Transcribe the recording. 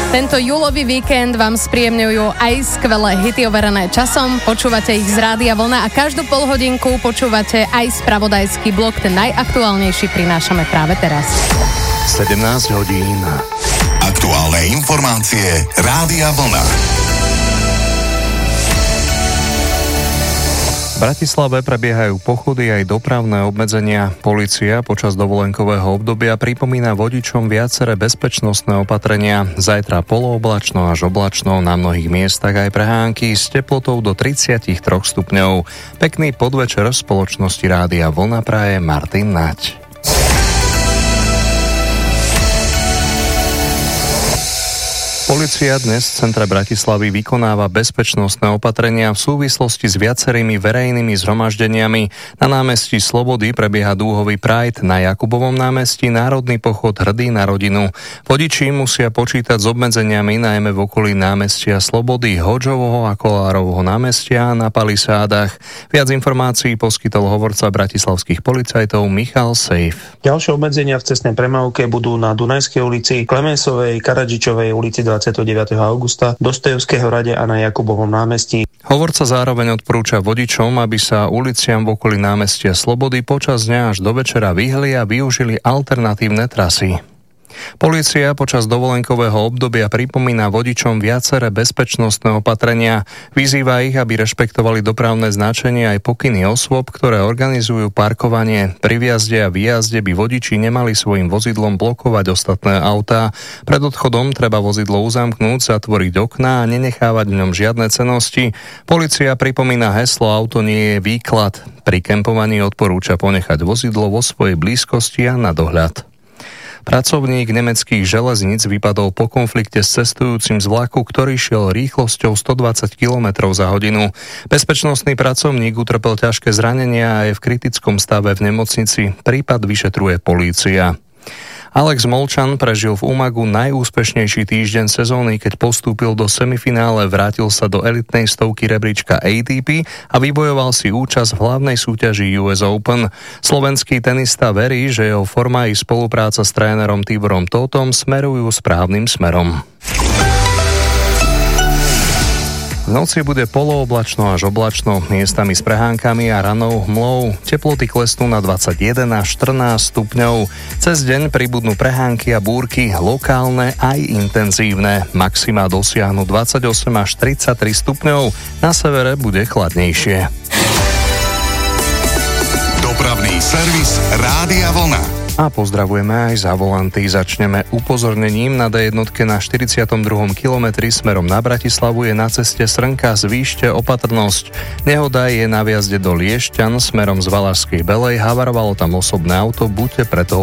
Tento júlový víkend vám spríjemňujú aj skvelé hity overené časom. Počúvate ich z Rádia Vlna a každú polhodinku počúvate aj spravodajský blok. Ten najaktuálnejší prinášame práve teraz. 17 hodín. Aktuálne informácie Rádia Vlna. V Bratislave prebiehajú pochody aj dopravné obmedzenia. Polícia počas dovolenkového obdobia pripomína vodičom viaceré bezpečnostné opatrenia. Zajtra polooblačno až oblačno, na mnohých miestach aj prehánky s teplotou do 33 stupňov. Pekný podvečer v spoločnosti Rádia Vlna praje Martin Nať. Polícia dnes v centre Bratislavy vykonáva bezpečnostné opatrenia v súvislosti s viacerými verejnými zhromaždeniami. Na námestí Slobody prebieha dúhový Pride, na Jakubovom námestí národný pochod Hrdý na rodinu. Vodiči musia počítať s obmedzeniami najmä v okolí námestia Slobody, Hodžovho a Kolárovho námestia na Palisádach. Viac informácií poskytol hovorca bratislavských policajtov Michal Sejf. Ďalšie obmedzenia v cestnej premávke budú na Dunajskej ulici, Klemensovej, Karadžičovej ulici 29. augusta, Dostojevského rade a na Jakubovom námestí. Hovorca zároveň odporúča vodičom, aby sa uliciam v okolí námestia Slobody počas dňa až do večera vyhli a využili alternatívne trasy. Polícia počas dovolenkového obdobia pripomína vodičom viaceré bezpečnostné opatrenia. Vyzýva ich, aby rešpektovali dopravné značenie aj pokyny osôb, ktoré organizujú parkovanie. Pri vjazde a výjazde by vodiči nemali svojim vozidlom blokovať ostatné autá. Pred odchodom treba vozidlo uzamknúť, zatvoriť okná a nenechávať v ňom žiadne cennosti. Polícia pripomína heslo Auto nie je výklad. Pri kempovaní odporúča ponechať vozidlo vo svojej blízkosti a na dohľad. Pracovník nemeckých železníc vypadol po konflikte s cestujúcim z vlaku, ktorý šiel rýchlosťou 120 km za hodinu. Bezpečnostný pracovník utrpel ťažké zranenia a je v kritickom stave v nemocnici. Prípad vyšetruje polícia. Alex Molčan prežil v Umagu najúspešnejší týždeň sezóny, keď postúpil do semifinále, vrátil sa do elitnej stovky rebríčka ATP a vybojoval si účasť v hlavnej súťaži US Open. Slovenský tenista verí, že jeho forma i spolupráca s trénerom Tiborom Tóthom smerujú správnym smerom. V noci bude polooblačno až oblačno, miestami s prehánkami a ranou hmlou. Teploty klesnú na 21 až 14 stupňov. Cez deň pribudnú prehánky a búrky, lokálne aj intenzívne. Maxima dosiahnu 28 až 33 stupňov. Na severe bude chladnejšie. Dopravný servis Rádia Vlna. A pozdravujeme aj za volanty. Začneme upozornením. Na D1 na 42. kilometri smerom na Bratislavu je na ceste Srnka, zvýšte opatrnosť. Nehoda je na vjazde do Liešťan smerom z Valašskej Belej. Havarovalo tam osobné auto, buďte preto